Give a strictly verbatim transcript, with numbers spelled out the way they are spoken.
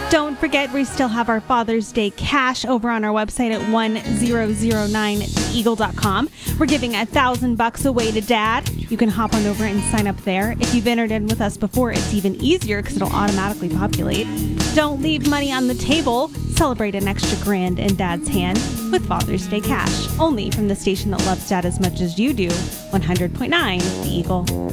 Don't forget, we still have our Father's Day cash over on our website at one thousand nine the eagle dot com. We're giving a thousand bucks away to Dad. You can hop on over and sign up there. If you've entered in with us before, it's even easier because it'll automatically populate. Don't leave money on the table. Celebrate an extra grand in Dad's hand with Father's Day cash. Only from the station that loves Dad as much as you do, one hundred point nine The Eagle.